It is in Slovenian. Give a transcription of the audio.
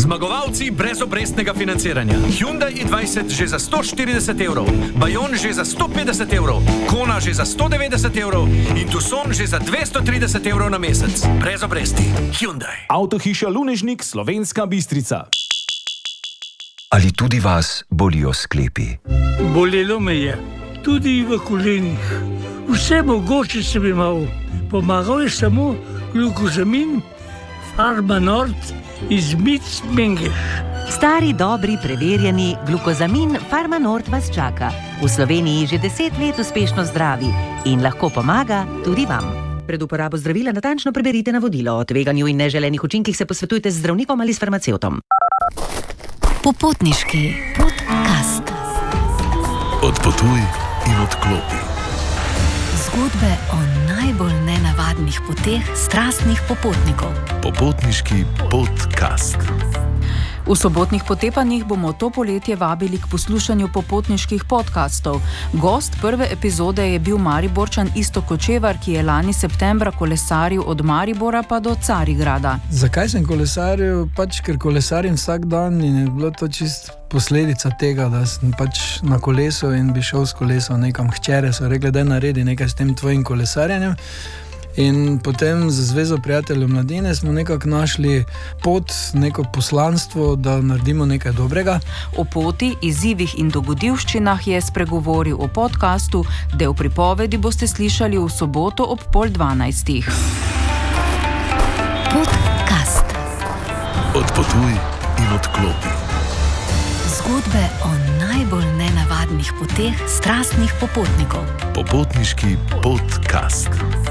Zmagovalci brezobrestnega financiranja. Hyundai i20 že za 140 evrov, Bayon že za 150 evrov, Kona že za 190 evrov in Tucson že za 230 evrov na mesec. Brez obresti. Hyundai. Avtohiša Lunežnik, Slovenska Bistrica. Ali tudi vas bolijo sklepi? Bolelo me je, tudi v kolenih. Vse mogoče sem imel. Pomagal je samo glukozamin Pharma Nord iz Mengeš. Stari, dobri, preverjeni glukozamin Pharma Nord vas čaka. V Sloveniji že 10 let uspešno zdravi in lahko pomaga tudi vam. Pred uporabo zdravila natančno preberite navodilo. O tveganju in neželenih učinkih se posvetujte z zdravnikom ali s farmacevtom. Popotniški podcast. Odpotuj in odklopi. Zgodbe o najbolj nenavadnih poteh strastnih popotnikov. Popotniški podcast. V sobotnih potepanjih bomo to poletje vabili k poslušanju popotniških podcastov. Gost prve epizode je bil Mariborčan Iztok Kočevar, ki je lani septembra kolesaril od Maribora pa do Carigrada. Zakaj sem kolesaril? Ker kolesarim vsak dan in je bilo to čist posledica tega, da sem na kolesu in bi šel s kolesom nekam. Hčere so rekli, da naredi nekaj s tem tvojim kolesarjenjem. In potem z Zvezo prijateljev mladine smo nekako našli pot, neko poslanstvo, da naredimo nekaj dobrega. O poti, izzivih in dogodivščinah je spregovoril o podcastu, del pripovedi boste slišali v soboto ob 11:30. Podcast. Odpotuj in odklopi. Zgodbe o najbolj nenavadnih poteh strastnih popotnikov. Popotniški podcast.